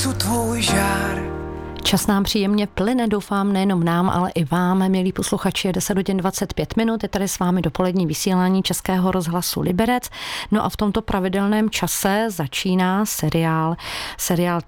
nosu tvůj žár. Čas nám příjemně plyne, doufám nejenom nám, ale i vám, milí posluchači, je 10 hodin 25 minut, je tady s vámi dopolední vysílání Českého rozhlasu Liberec. No a v tomto pravidelném čase začíná seriál